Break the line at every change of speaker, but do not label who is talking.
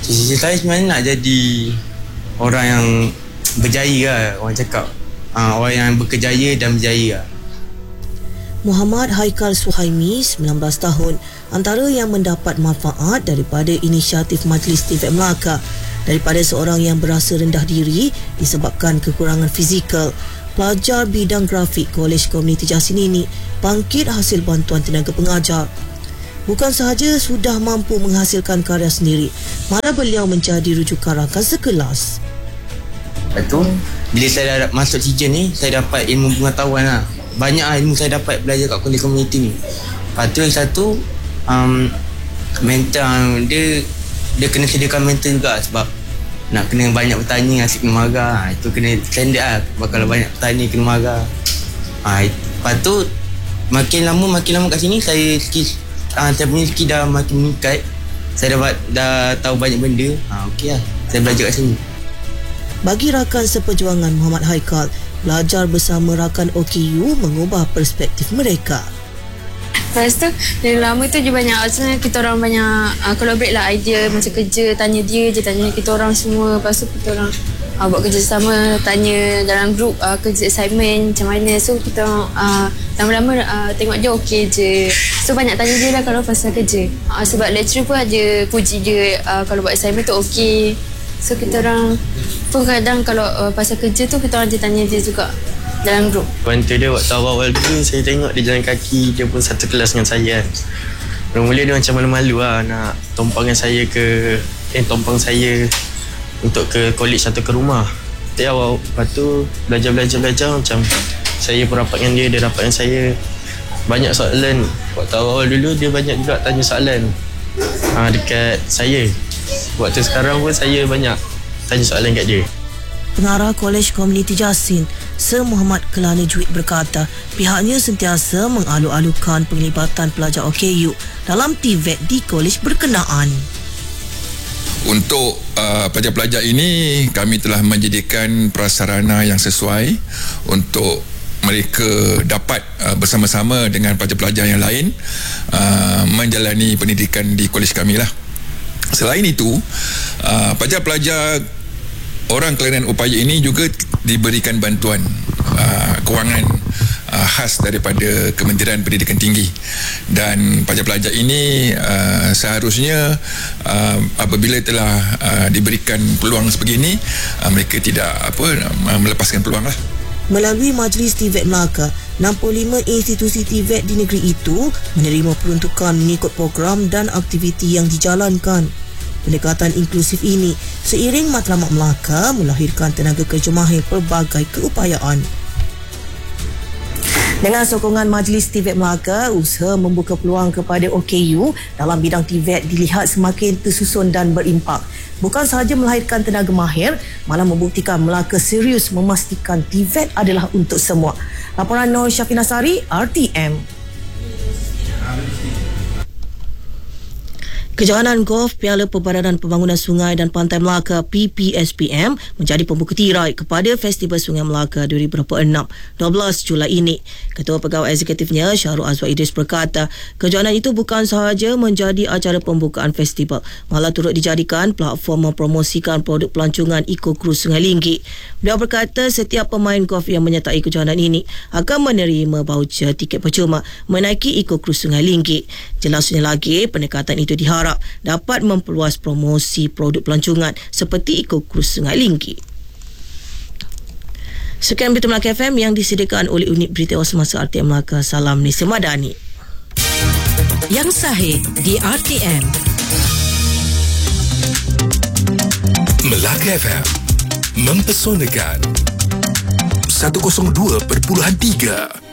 Cita-cita saya sebenarnya nak jadi orang yang berjaya lah, orang cakap. Orang yang berkejaya dan berjaya lah.
Muhammad Haikal Suhaimi, 19 tahun, antara yang mendapat manfaat daripada inisiatif Majlis TVET Melaka. Daripada seorang yang berasa rendah diri disebabkan kekurangan fizikal, pelajar bidang grafik Kolej Komuniti Jasin ini bangkit hasil bantuan tenaga pengajar. Bukan sahaja sudah mampu menghasilkan karya sendiri, malah beliau menjadi rujukan rakan sekelas.
Lepas tu, bila saya dah masuk season ni, saya dapat ilmu pengetahuan lah. Banyak ilmu saya dapat belajar kat kolej komuniti ni. Lepas tu yang satu, mentor dia kena sediakan mentor juga, sebab nak kena banyak bertanya, asyik kena marah. Itu kena standard lah. Kalau banyak bertanya kena marah. Lepas tu makin lama kat sini, saya punya skill dah makin meningkat. Saya dah tahu banyak benda. Okey lah, saya belajar kat sini.
Bagi rakan seperjuangan Muhammad Haikal, belajar bersama rakan OKU mengubah perspektif mereka.
Lepas tu, dari lama tu je banyak, maksudnya kita orang banyak collaborate lah idea macam kerja, tanya dia je, tanya kita orang semua. Lepas tu kita orang buat kerjasama, tanya dalam grup kerja assignment macam mana. So kita lama-lama tengok dia okey je. So banyak tanya dia lah kalau pasal kerja. Sebab lecturer pun ada puji dia kalau buat assignment tu okey. So kita orang pun kadang kalau pasal kerja tu kita orang tanya dia juga dalam grup.
Bantu dia waktu awal-awal dulu, saya tengok dia jalan kaki, dia pun satu kelas dengan saya. Mula-mula dia macam malu-malu lah nak tompang saya untuk ke kolej atau ke rumah. Tapi awal, lepas tu belajar macam saya pun rapat dengan dia rapat dengan saya. Banyak soalan. Waktu awal dulu dia banyak juga tanya soalan dekat saya. Waktu sekarang pun saya banyak tanya soalan kat dia.
Pengarah Kolej Komuniti Jasin, Sir Muhammad Kelana Juid berkata pihaknya sentiasa mengalu-alukan penglibatan pelajar OKU dalam TVET di kolej berkenaan.
Untuk pelajar-pelajar ini, kami telah menjadikan prasarana yang sesuai untuk mereka dapat bersama-sama dengan pelajar-pelajar yang lain menjalani pendidikan di kolej kami lah. Selain itu, pelajar-pelajar orang kelainan upaya ini juga diberikan bantuan kewangan khas daripada Kementerian Pendidikan Tinggi, dan pelajar-pelajar ini seharusnya apabila telah diberikan peluang sebegini, mereka tidak melepaskan peluang lah.
Melalui Majlis TVET Melaka, 65 institusi TVET di negeri itu menerima peruntukan mengikut program dan aktiviti yang dijalankan. Pendekatan inklusif ini seiring matlamat Melaka melahirkan tenaga kerja mahir pelbagai keupayaan. Dengan sokongan Majlis TVET Melaka, usaha membuka peluang kepada OKU dalam bidang TVET dilihat semakin tersusun dan berimpak. Bukan sahaja melahirkan tenaga mahir, malah membuktikan Melaka serius memastikan TVET adalah untuk semua. Laporan Nur Syafina Sari, RTM. Kejohanan Golf Piala Perbadanan Pembangunan Sungai dan Pantai Melaka PPSPM menjadi pembuka tirai kepada Festival Sungai Melaka 2026 12 Julai ini. Ketua Pegawai Eksekutifnya Syahrul Azwar Idris berkata, kejohanan itu bukan sahaja menjadi acara pembukaan festival, malah turut dijadikan platform mempromosikan produk pelancongan Eco Cruise Sungai Linggi. Beliau berkata setiap pemain golf yang menyertai kejohanan ini akan menerima voucher tiket percuma menaiki Eco Cruise Sungai Linggi. Jelasnya lagi, pendekatan itu diharap dapat memperluas promosi produk pelancongan seperti Eco Cruise Sungai Linggi. Sekian berita Melaka FM yang disediakan oleh unit berita semasa RTM Melaka. Salam Nisa Madani.
Yang sahih di RTM.
Melaka FM mempesonakan 102.3